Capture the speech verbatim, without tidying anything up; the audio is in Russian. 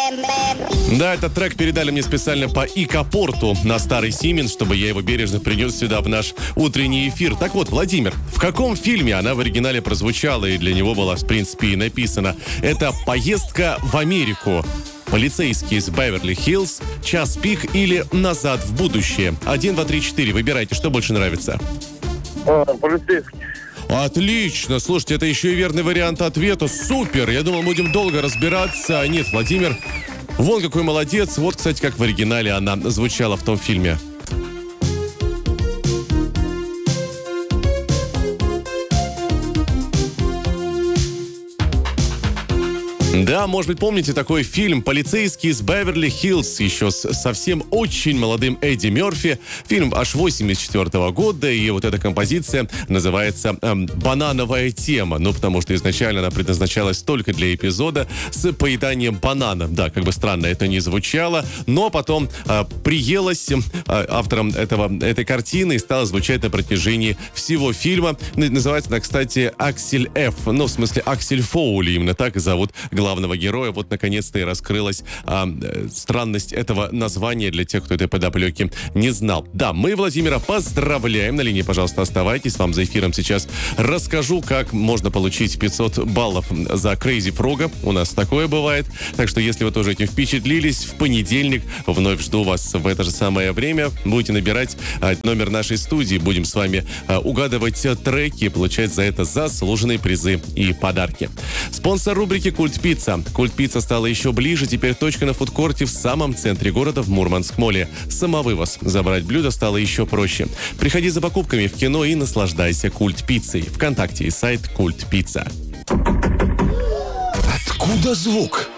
Да, этот трек передали мне специально по икопорту на старый Сименс, чтобы я его бережно принес сюда в наш утренний эфир. Так вот, Владимир, в каком фильме она в оригинале прозвучала и для него была, в принципе, и написана? Это «Поездка в Америку», «Полицейский из Беверли-Хиллз», «Час пик» или «Назад в будущее». Один, два, три, четыре. Выбирайте, что больше нравится. А, полицейский. Отлично. Слушайте, это еще и верный вариант ответа. Супер. Я думал, будем долго разбираться. Нет, Владимир, вон какой молодец. Вот, кстати, как в оригинале она звучала в том фильме. Да, может быть, помните такой фильм «Полицейский из Беверли-Хиллз» еще с совсем очень молодым Эдди Мерфи. Фильм аж восемьдесят четвёртого года, и вот эта композиция называется эм, «Банановая тема». Ну, потому что изначально она предназначалась только для эпизода с поеданием банана. Да, как бы странно это не звучало, но потом э, приелась э, автором этого, этой картины и стала звучать на протяжении всего фильма. Называется она, кстати, «Аксель Ф». Ну, в смысле, Аксель Фоули, именно так и зовут главного героя. Вот, наконец-то, и раскрылась а, странность этого названия для тех, кто этой подоплеки не знал. Да, мы Владимира поздравляем. На линии, пожалуйста, оставайтесь. Вам за эфиром сейчас расскажу, как можно получить пятьсот баллов за Crazy Frog. У нас такое бывает. Так что, если вы тоже этим впечатлились, в понедельник вновь жду вас в это же самое время. Будете набирать а, номер нашей студии. Будем с вами а, угадывать треки и получать за это заслуженные призы и подарки. Спонсор рубрики «Культ Пицца». Культ Пицца стала еще ближе. Теперь точка на фудкорте в самом центре города в Мурманск-моле. Самовывоз. Забрать блюдо стало еще проще. Приходи за покупками в кино и наслаждайся Культ Пиццей. Вконтакте и сайт Культ Пицца. Откуда звук?